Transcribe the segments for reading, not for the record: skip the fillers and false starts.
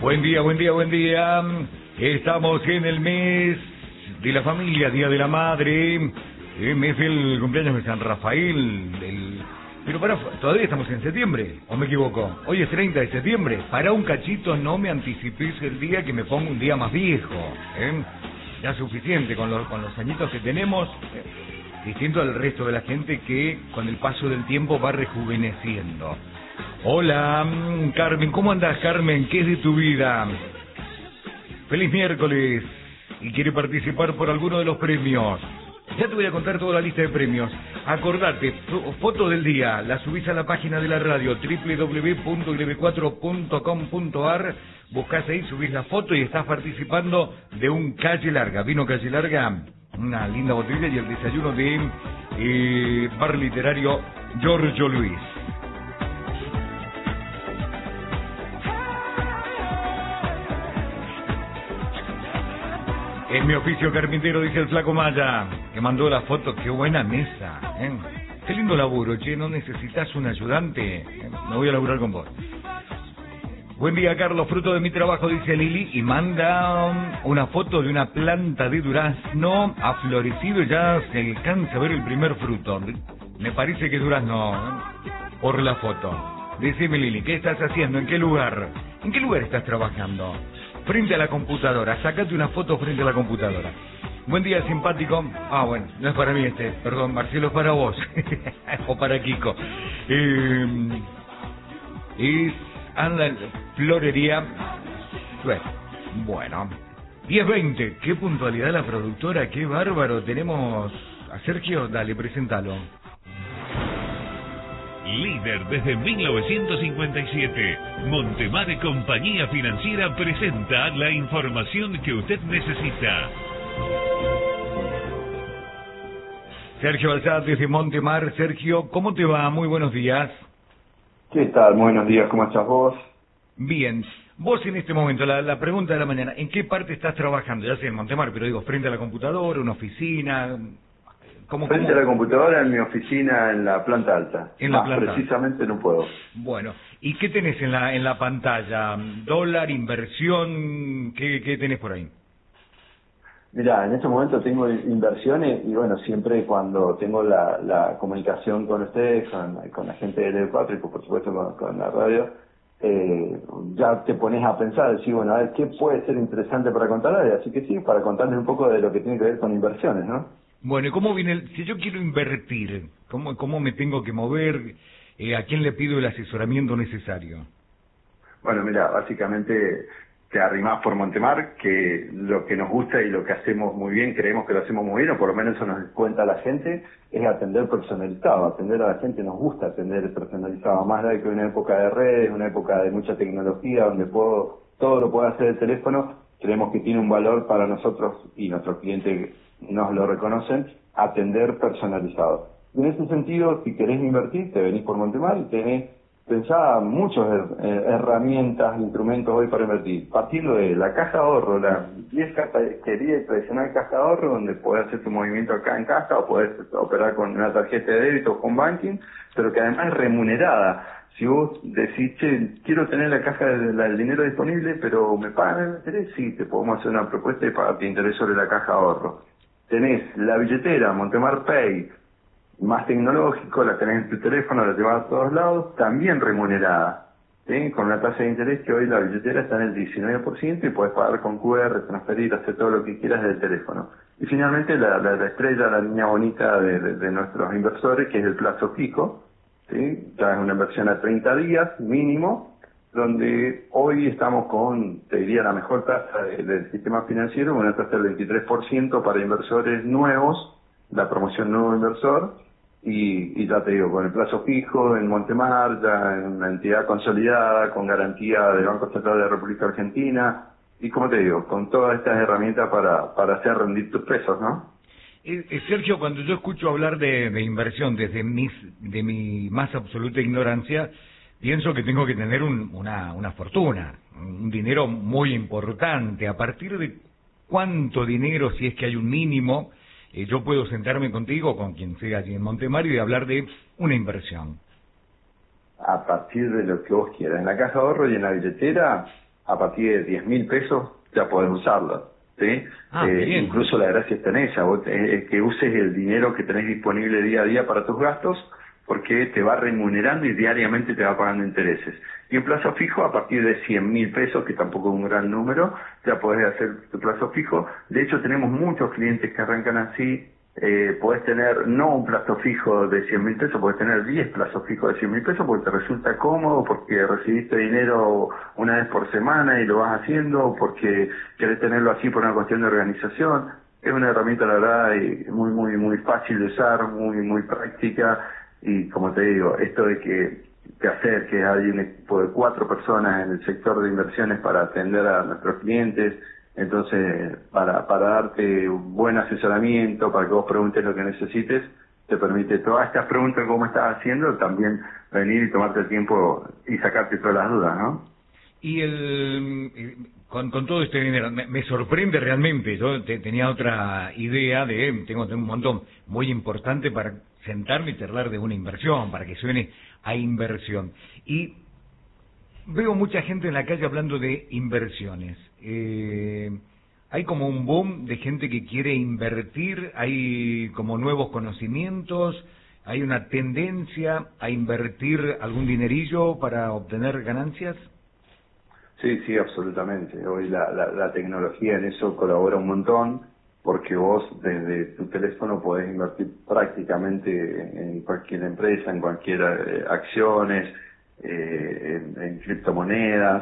Buen día, buen día, buen día. Estamos en el mes de la familia, Día de la Madre, mes del cumpleaños de San Rafael. Pero todavía estamos en septiembre, ¿o me equivoco? Hoy es 30 de septiembre. Para un cachito no me anticipéis el día que me pongo un día más viejo. Ya suficiente con los añitos que tenemos. Distinto al resto de la gente que con el paso del tiempo va rejuveneciendo. Hola, Carmen, ¿cómo andás, Carmen? ¿Qué es de tu vida? Feliz miércoles. ¿Y quiere participar por alguno de los premios? Ya te voy a contar toda la lista de premios. Acordate, foto del día, la subís a la página de la radio, www.lb4.com.ar, buscás ahí, subís la foto y estás participando de un Calle Larga. Vino Calle Larga, una linda botella y el desayuno de bar literario Giorgio Luis. Es mi oficio carpintero, dice el flaco Maya, que mandó la foto. Qué buena mesa, ¿eh? Qué lindo laburo, che, ¿no necesitas un ayudante? Me voy a laburar con vos. Buen día, Carlos, fruto de mi trabajo, dice Lili, y manda una foto de una planta de durazno, ha florecido y ya se alcanza a ver el primer fruto. Me parece que es durazno, por la foto. Decime, Lili, ¿qué estás haciendo? ¿En qué lugar? ¿En qué lugar estás trabajando? Frente a la computadora, sácate una foto frente a la computadora. Buen día, simpático. Ah, bueno, no es para mí perdón, Marcelo, es para vos. O para Kiko. Anda en florería. Bueno, 10:20, qué puntualidad la productora, qué bárbaro. Tenemos a Sergio, dale, presentalo. Líder desde 1957, Montemar Compañía Financiera presenta la información que usted necesita. Sergio Alzad desde Montemar. Sergio, ¿cómo te va? Muy buenos días. ¿Qué tal? Buenos días, ¿cómo estás vos? Bien. Vos en este momento, la pregunta de la mañana, ¿en qué parte estás trabajando? Ya sé, en Montemar, pero digo, frente a la computadora, una oficina... Frente a la computadora en mi oficina en la planta alta. En la planta precisamente no puedo. Bueno, ¿y qué tenés en la pantalla? ¿Dólar, inversión? ¿Qué tenés por ahí? Mirá, en este momento tengo inversiones y bueno, siempre cuando tengo la comunicación con ustedes, con la gente de LB4 y por supuesto con la radio, ya te pones a pensar, decir, bueno, a ver, ¿qué puede ser interesante para contarles? Así que sí, para contarles un poco de lo que tiene que ver con inversiones, ¿no? Bueno, ¿y cómo viene si yo quiero invertir? ¿Cómo me tengo que mover? ¿A quién le pido el asesoramiento necesario? Bueno, mira, básicamente te arrimás por Montemar, que lo que nos gusta y lo que hacemos muy bien, creemos que lo hacemos muy bien, o por lo menos eso nos cuenta la gente, es atender personalizado. Atender a la gente nos gusta atender personalizado, más allá de que una época de redes, una época de mucha tecnología, donde todo lo puede hacer el teléfono, creemos que tiene un valor para nosotros y nuestros clientes nos lo reconocen, atender personalizado. En ese sentido, si querés invertir, te venís por Montemar y tenés pensá muchas herramientas, instrumentos hoy para invertir. Partiendo de la caja de ahorro, la vieja querida y tradicional caja de ahorro, donde podés hacer tu movimiento acá en casa o podés operar con una tarjeta de débito o con banking, pero que además es remunerada. Si vos decís, che, quiero tener la caja del dinero disponible, pero me pagan el interés, sí, te podemos hacer una propuesta y pagarte interés sobre la caja de ahorro. Tenés la billetera, Montemar Pay, más tecnológico, la tenés en tu teléfono, la llevas a todos lados, también remunerada, ¿sí? Con una tasa de interés que hoy la billetera está en el 19% y podés pagar con QR, transferir, hacer todo lo que quieras del teléfono. Y finalmente la estrella, la línea bonita de nuestros inversores, que es el plazo fijo, ¿sí? Ya es una inversión a 30 días mínimo, donde hoy estamos con, te diría, la mejor tasa del sistema financiero, una tasa del 23% para inversores nuevos, la promoción nuevo inversor, y ya te digo, con el plazo fijo en Montemar, ya en una entidad consolidada, con garantía del Banco Central de la República Argentina, y como te digo, con todas estas herramientas para hacer rendir tus pesos, ¿no? Sergio, cuando yo escucho hablar de inversión de mi más absoluta ignorancia, pienso que tengo que tener una fortuna, un dinero muy importante. ¿A partir de cuánto dinero, si es que hay un mínimo, yo puedo sentarme contigo, con quien sea allí en Montemar, y hablar de una inversión? A partir de lo que vos quieras. En la caja de ahorro y en la billetera, a partir de 10.000 pesos ya podés usarlo, ¿sí? Incluso la gracia está en esa, vos, que uses el dinero que tenés disponible día a día para tus gastos, porque te va remunerando y diariamente te va pagando intereses. Y en plazo fijo, a partir de 100.000 pesos, que tampoco es un gran número, ya podés hacer tu plazo fijo. De hecho, tenemos muchos clientes que arrancan así. Podés tener no un plazo fijo de 100.000 pesos, podés tener 10 plazos fijos de 100.000 pesos porque te resulta cómodo, porque recibiste dinero una vez por semana y lo vas haciendo, o porque querés tenerlo así por una cuestión de organización. Es una herramienta, la verdad, muy fácil de usar, muy práctica. Y como te digo, esto de que hacer que hay un equipo de 4 personas en el sector de inversiones para atender a nuestros clientes, entonces para darte un buen asesoramiento, para que vos preguntes lo que necesites, te permite todas estas preguntas como estás haciendo, también venir y tomarte el tiempo y sacarte todas las dudas, ¿no? Y con todo este dinero, me sorprende realmente. Yo tenía otra idea tengo un montón muy importante para sentarme y charlar de una inversión, para que suene a inversión. Y veo mucha gente en la calle hablando de inversiones. Hay como un boom de gente que quiere invertir, hay como nuevos conocimientos, hay una tendencia a invertir algún dinerillo para obtener ganancias. Sí, absolutamente. Hoy la tecnología en eso colabora un montón, porque vos desde tu teléfono podés invertir prácticamente en cualquier empresa, en cualquier acciones, en criptomonedas,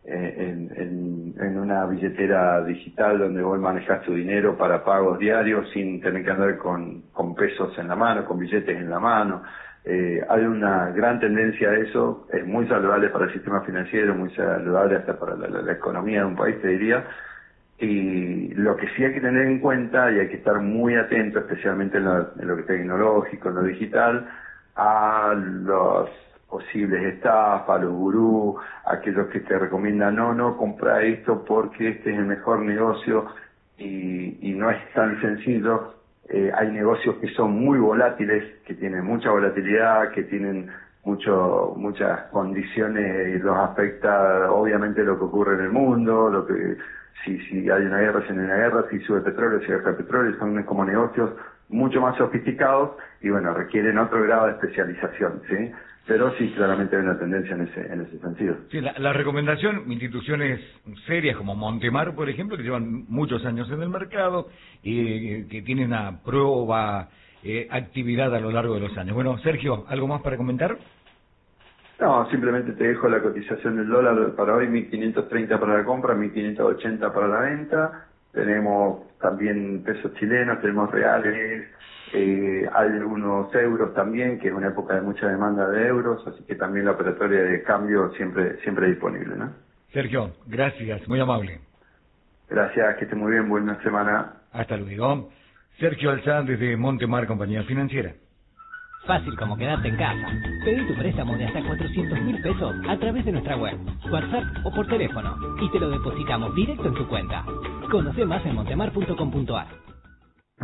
en una billetera digital donde vos manejás tu dinero para pagos diarios sin tener que andar con pesos en la mano, con billetes en la mano. Hay una gran tendencia a eso, es muy saludable para el sistema financiero, muy saludable hasta para la economía de un país, te diría. Y lo que sí hay que tener en cuenta, y hay que estar muy atento, especialmente en lo que es tecnológico, en lo digital, a los posibles estafas, a los gurús, a aquellos que te recomiendan, no, compra esto porque este es el mejor negocio, y no es tan sencillo. Hay negocios que son muy volátiles, que tienen mucha volatilidad, que tienen muchas condiciones, los afecta obviamente lo que ocurre en el mundo, si hay una guerra, si no hay una guerra, si sube petróleo, si baja petróleo, son como negocios mucho más sofisticados y bueno, requieren otro grado de especialización, ¿sí? Pero sí, claramente hay una tendencia en ese sentido. Sí, la recomendación, instituciones serias como Montemar, por ejemplo, que llevan muchos años en el mercado y que tienen una prueba actividad a lo largo de los años. Bueno, Sergio, ¿algo más para comentar? No, simplemente te dejo la cotización del dólar para hoy, 1.530 para la compra, 1.580 para la venta. Tenemos también pesos chilenos, tenemos reales, hay algunos euros también, que es una época de mucha demanda de euros, así que también la operatoria de cambio siempre disponible, ¿no? Sergio, gracias, muy amable. Gracias, que esté muy bien, buena semana. Hasta luego. Sergio Alzán desde Montemar, compañía financiera. Fácil como quedarte en casa. Pedí tu préstamo de hasta 400.000 pesos a través de nuestra web, WhatsApp o por teléfono y te lo depositamos directo en tu cuenta. Conoce más en montemar.com.ar.